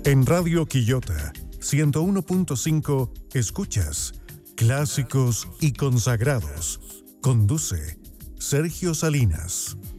En Radio Quillota 101.5 escuchas Clásicos y Consagrados. Conduce Sergio Salinas.